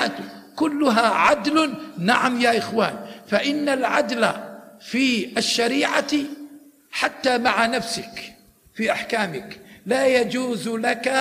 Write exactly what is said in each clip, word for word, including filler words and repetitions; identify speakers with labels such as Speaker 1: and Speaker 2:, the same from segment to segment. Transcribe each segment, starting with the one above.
Speaker 1: الشريعة كلها عدل. نعم يا إخوان، فإن العدل في الشريعة حتى مع نفسك في أحكامك. لا يجوز لك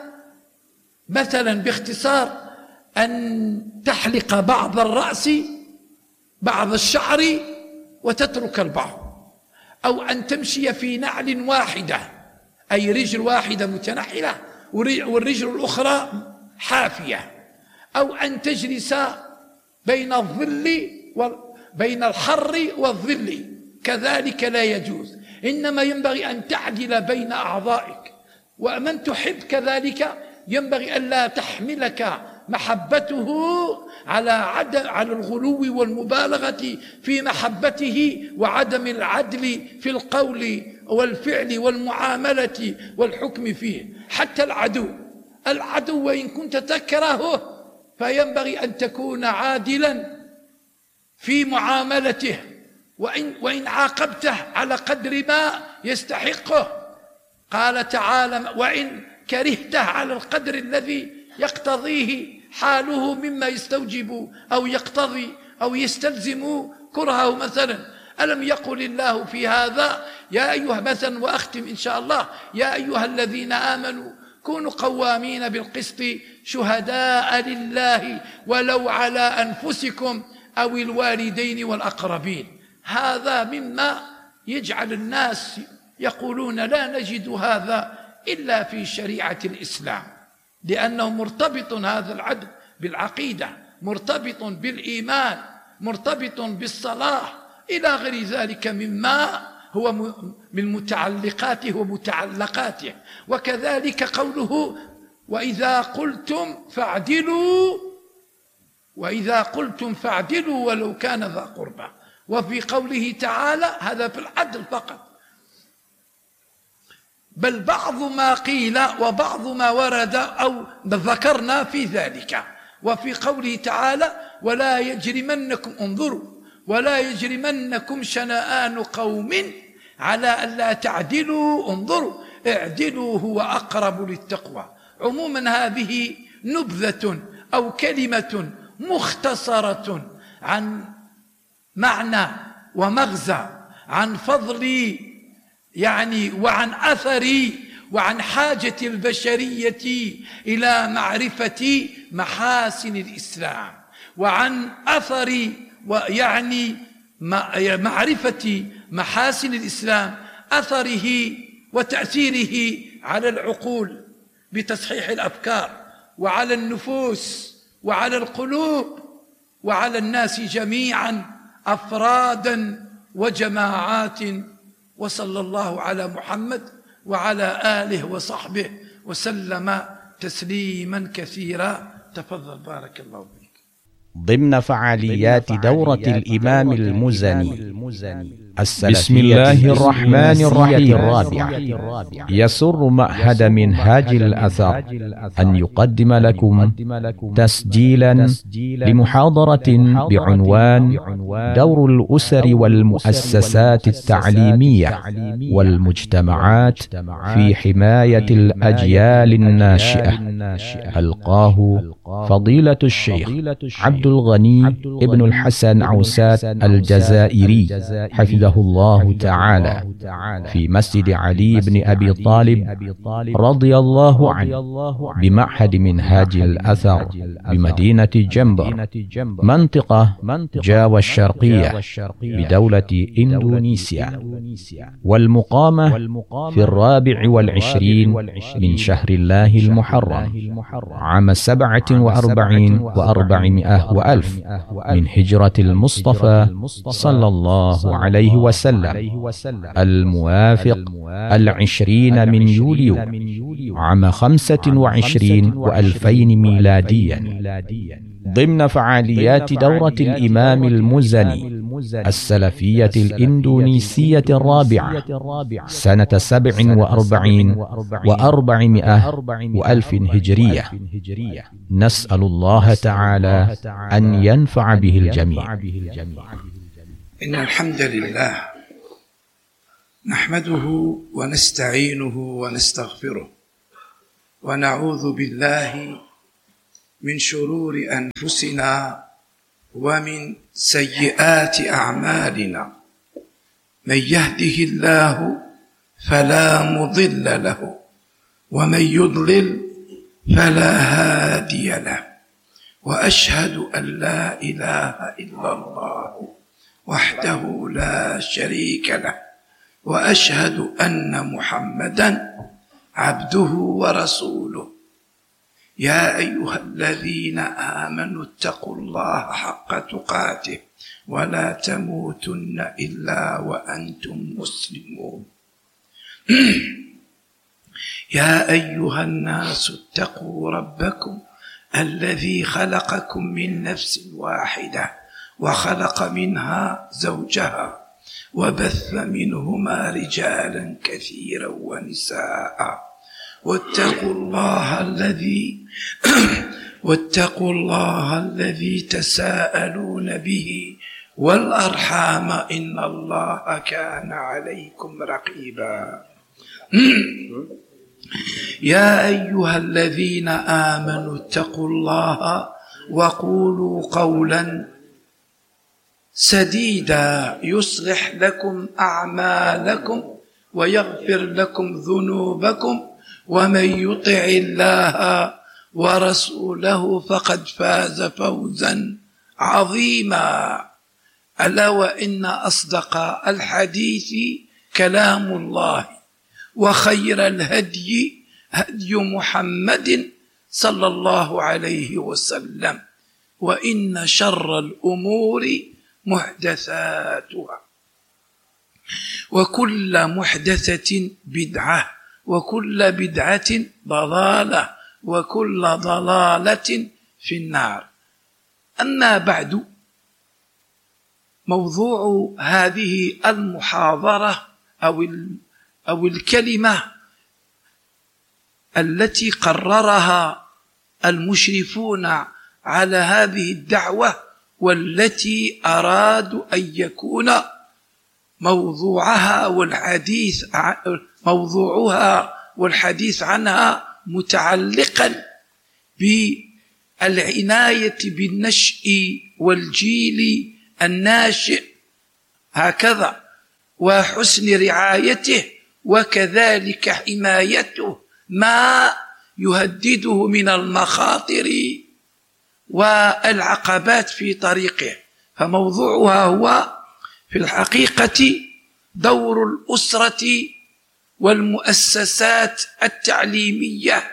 Speaker 1: مثلا باختصار أن تحلق بعض الرأس بعض الشعر وتترك البعض، أو أن تمشي في نعل واحدة، أي رجل واحدة متنحلة والرجل الأخرى حافية، أو أن تجلس بين الظل بين الحر والظل، كذلك لا يجوز. إنما ينبغي أن تعدل بين أعضائك، ومن تحب كذلك ينبغي ألا تحملك محبته على عدم على الغلو والمبالغة في محبته وعدم العدل في القول والفعل والمعاملة والحكم فيه. حتى العدو العدو وإن كنت تكرهه فينبغي أن تكون عادلا في معاملته، وإن, وإن عاقبته على قدر ما يستحقه. قال تعالى: وإن كرهته على القدر الذي يقتضيه حاله مما يستوجب أو يقتضي أو يستلزم كرهه مثلا. ألم يقل الله في هذا يا أيها مثلا، وأختم إن شاء الله: يا أيها الذين آمنوا كونوا قوامين بالقسط شهداء لله ولو على أنفسكم أو الوالدين والأقربين. هذا مما يجعل الناس يقولون لا نجد هذا إلا في شريعة الإسلام، لأنه مرتبط هذا العدل بالعقيدة، مرتبط بالإيمان، مرتبط بالصلاح إلى غير ذلك مما هو من متعلقاته ومتعلقاته. وكذلك قوله: وإذا قلتم فاعدلوا وإذا قلتم فاعدلوا ولو كان ذا قربى. وفي قوله تعالى هذا في العدل فقط، بل بعض ما قيل وبعض ما ورد أو ذكرنا في ذلك. وفي قوله تعالى: ولا يجرمنكم انظروا ولا يجرمنكم شنآن قوم على ألا تعدلوا انظروا اعدلوا هو أقرب للتقوى. عموما هذه نبذة أو كلمة مختصرة عن معنى ومغزى، عن فضل يعني وعن أثر وعن حاجة البشرية إلى معرفة محاسن الإسلام، وعن أثر ويعني معرفة محاسن الإسلام، أثره وتأثيره على العقول بتصحيح الأفكار، وعلى النفوس وعلى القلوب وعلى الناس جميعا أفرادا وجماعات. وصلى الله على محمد وعلى آله وصحبه وسلم تسليما كثيرا. تفضل بارك الله فيك.
Speaker 2: ضمن فعاليات دورة الإمام المزني
Speaker 3: بسم الله الرحمن الرحيم.
Speaker 2: الرابعة،
Speaker 3: يسر معهد منهاج الأثر أن يقدم لكم تسجيلا لمحاضرة بعنوان دور الأسر والمؤسسات التعليمية والمجتمعات في حماية الأجيال الناشئة. ألقاه فضيلة الشيخ عبد الغني ابن الحسن عوسات الجزائري حفظه الله تعالى في مسجد علي بن أبي طالب رضي الله عنه بمعهد منهاج الأثر بمدينة جنبر منطقة جاوة الشرقية بدولة إندونيسيا، والمقامة في الرابع والعشرين من شهر الله المحرم عام سبعة وأربعين وأربعمائة وألف من هجرة المصطفى صلى الله عليه وسلم، الموافق العشرين من يوليو عام خمسة وعشرين وألفين ميلاديا، ضمن فعاليات دورة الإمام المزني السلفية الإندونيسية الرابعة سنة سبع وأربعين وأربعمائة وألف هجرية. نسأل الله تعالى أن ينفع به الجميع.
Speaker 1: إن الحمد لله نحمده ونستعينه ونستغفره ونعوذ بالله من شرور أنفسنا ومن سيئات أعمالنا، من يهده الله فلا مضل له ومن يضلل فلا هادي له، وأشهد أن لا إله إلا الله وحده لا شريك له، وأشهد أن محمدا عبده ورسوله. يا أيها الذين آمنوا اتقوا الله حق تقاته ولا تموتن إلا وأنتم مسلمون. يا أيها الناس اتقوا ربكم الذي خلقكم من نفس واحدة وخلق منها زوجها وبث منهما رجالا كثيرا ونساء، واتقوا الله الذي واتقوا الله الذي تساءلون به والأرحام إن الله كان عليكم رقيبا. يا أيها الذين آمنوا اتقوا الله وقولوا قولا سديدا يصلح لكم أعمالكم ويغفر لكم ذنوبكم، ومن يطع الله ورسوله فقد فاز فوزا عظيما. ألا وإن أصدق الحديث كلام الله، وخير الهدي هدي محمد صلى الله عليه وسلم، وإن شر الأمور محدثاتها، وكل محدثة بدعة، وكل بدعة ضلالة، وكل ضلالة في النار. أما بعد، موضوع هذه المحاضرة أو أو الكلمة التي قررها المشرفون على هذه الدعوة، والتي أرادوا أن يكون موضوعها والحديث موضوعها والحديث عنها متعلقا بالعناية بالنشء والجيل الناشئ هكذا، وحسن رعايته، وكذلك حمايته ما يهدده من المخاطر والعقبات في طريقه. فموضوعها هو في الحقيقة دور الأسرة والمؤسسات التعليمية،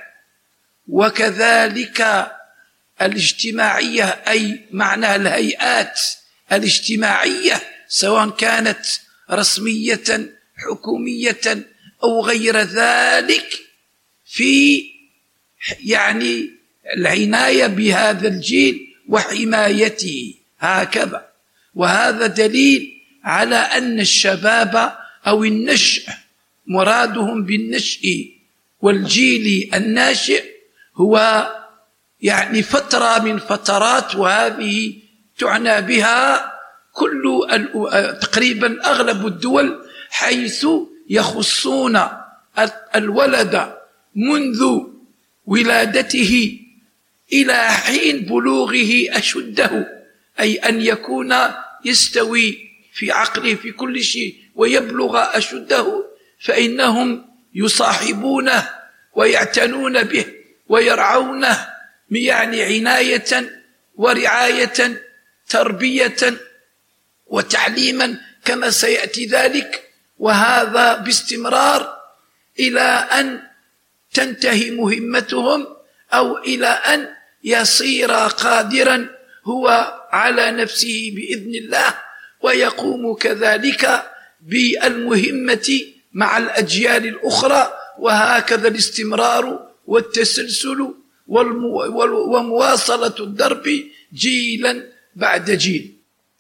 Speaker 1: وكذلك الاجتماعية، أي معنى الهيئات الاجتماعية، سواء كانت رسمية حكومية أو غير ذلك، في يعني العناية بهذا الجيل وحمايته هكذا. وهذا دليل على أن الشباب أو النشء مرادهم بالنشء والجيل الناشئ هو يعني فترة من فترات، وهذه تعنى بها كل تقريبا أغلب الدول، حيث يخصون الولد منذ ولادته إلى حين بلوغه أشده، أي أن يكون يستوي في عقله في كل شيء ويبلغ أشده، فإنهم يصاحبونه ويعتنون به ويرعونه، يعني عناية ورعاية، تربية وتعليما، كما سيأتي ذلك، وهذا باستمرار إلى أن تنتهي مهمتهم، أو إلى أن يصير قادرا هو على نفسه بإذن الله، ويقوم كذلك بالمهمة مع الأجيال الأخرى، وهكذا الاستمرار والتسلسل ومواصلة الدرب جيلا بعد جيل.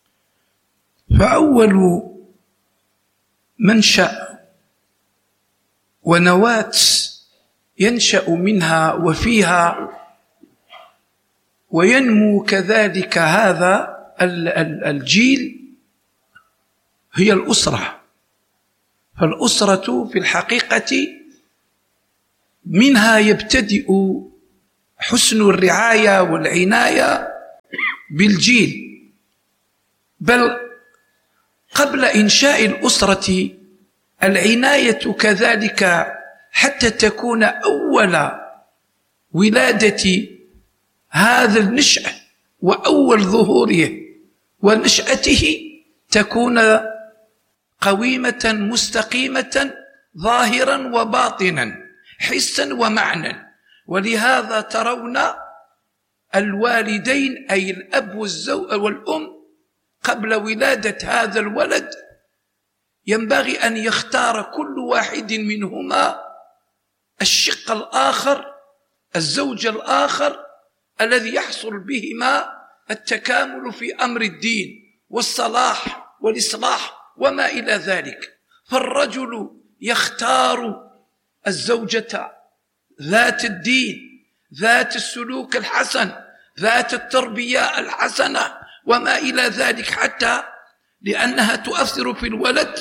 Speaker 1: فأول منشأ ونواة ينشأ منها وفيها وينمو كذلك هذا الجيل هي الأسرة. فالأسرة في الحقيقة منها يبتدئ حسن الرعاية والعناية بالجيل، بل قبل إنشاء الأسرة العناية كذلك حتى تكون أول ولادة هذا النشأ وأول ظهوره ونشأته تكون قويمة مستقيمة ظاهرا وباطنا حسا ومعنى. ولهذا ترون الوالدين أي الأب والزوج والأم قبل ولادة هذا الولد ينبغي أن يختار كل واحد منهما الشق الآخر، الزوج الآخر الذي يحصل بهما التكامل في أمر الدين والصلاح والإصلاح وما إلى ذلك. فالرجل يختار الزوجة ذات الدين، ذات السلوك الحسن، ذات التربية الحسنة وما إلى ذلك، حتى لأنها تؤثر في الولد.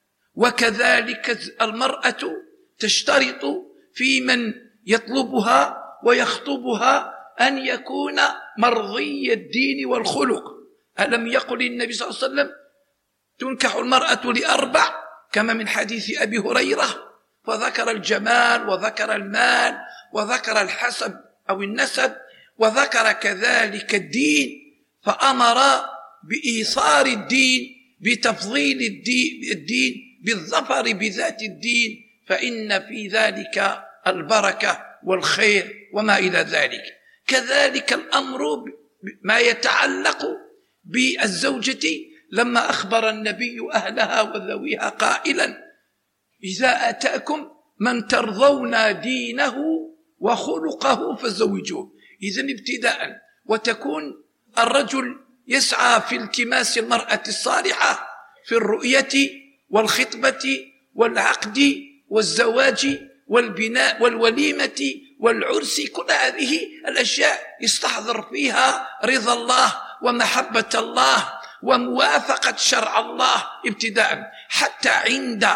Speaker 1: وكذلك المرأة تشترط في من يطلبها ويخطبها أن يكون مرضي الدين والخلق. ألم يقل النبي صلى الله عليه وسلم تنكح المرأة لأربع كما من حديث أبي هريرة، وذكر الجمال وذكر المال وذكر الحسب أو النسب وذكر كذلك الدين، فأمر بإيثار الدين، بتفضيل الدين، بالظفر بذات الدين، فإن في ذلك البركة والخير وما إلى ذلك. كذلك الأمر ما يتعلق بالزوجة، لما أخبر النبي أهلها وذويها قائلا إذا أتاكم من ترضون دينه وخلقه فزوجوه. إذن ابتداء وتكون الرجل يسعى في التماس المرأة الصالحة في الرؤية والخطبة والعقد والزواج والبناء والوليمة والعرس. كل هذه الأشياء يستحضر فيها رضا الله ومحبة الله وموافقة شرع الله ابتداء، حتى عند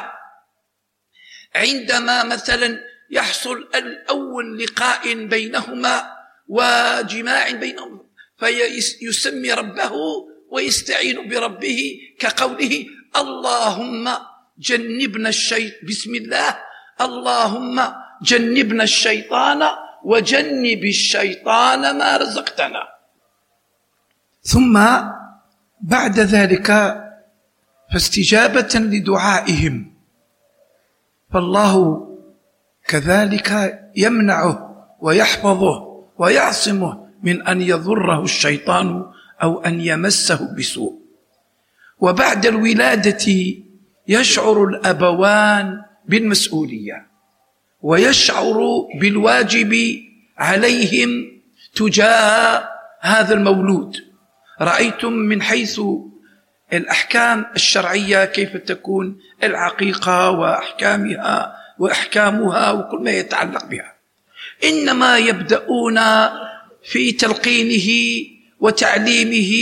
Speaker 1: عندما مثلا يحصل الأول لقاء بينهما وجماع بينهما فيسمي ربه ويستعين بربه كقوله اللهم جنبنا الشيطان، بسم الله اللهم جنبنا الشيطان وجنب الشيطان ما رزقتنا. ثم بعد ذلك فاستجابة لدعائهم فالله كذلك يمنعه ويحفظه ويعصمه من أن يضره الشيطان أو أن يمسه بسوء. وبعد الولادة يشعر الأبوان بالمسؤولية ويشعر بالواجب عليهم تجاه هذا المولود. رأيتم من حيث الأحكام الشرعية كيف تكون العقيقة وأحكامها وأحكامها وكل ما يتعلق بها، إنما يبدأون في تلقينه وتعليمه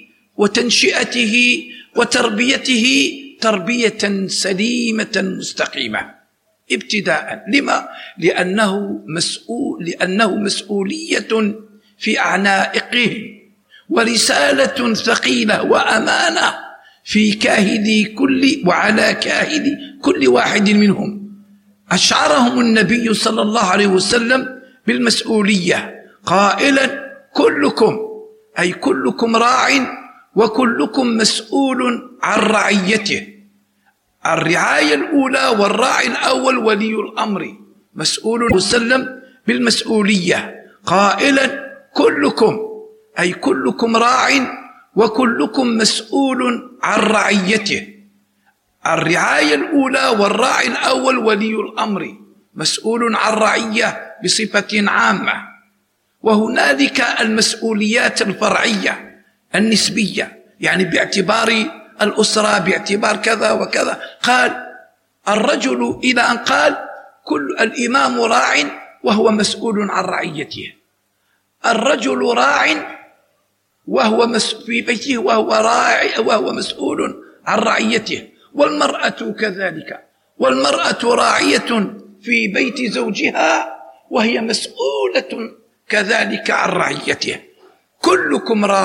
Speaker 1: وتنشئته وتربيته تربية سليمة مستقيمة ابتداء. لما؟ لأنه مسؤول لأنه مسؤولية في أعناقهم ورسالة ثقيلة وأمانة في كاهل كل وعلى كاهل كل واحد منهم. أشعرهم النبي صلى الله عليه وسلم بالمسؤولية قائلا كلكم أي كلكم راع وكلكم مسؤول عن رعيته. الرعاية الأولى والراعي الأول ولي الأمر مسؤول وسلم بالمسؤولية قائلا كلكم أي كلكم راع وكلكم مسؤول عن رعيته. الرعاية الأولى والراعي الأول ولي الأمر مسؤول عن رعية بصفة عامة. وهنالك المسؤوليات الفرعية النسبية، يعني باعتبار الأسرة باعتبار كذا وكذا. قال الرجل إلى أن قال كل الإمام راع وهو مسؤول عن رعيته. الرجل راع وهو في بيته وهو راعي وهو مسؤول عن رعيته، والمرأة كذلك، والمرأة راعية في بيت زوجها وهي مسؤولة كذلك عن رعيته. كلكم راع